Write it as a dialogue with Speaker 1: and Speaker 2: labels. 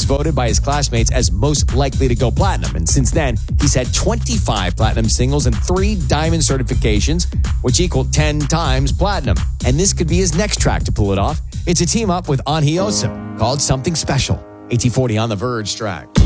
Speaker 1: voted by his classmates as most likely to go platinum. And since then, he's had 25 platinum singles and 3 diamond certifications, which equal 10 times platinum. And this could be his next track to pull it off. It's a team up with Anhioso called Something Special. 1840 on The Verge track.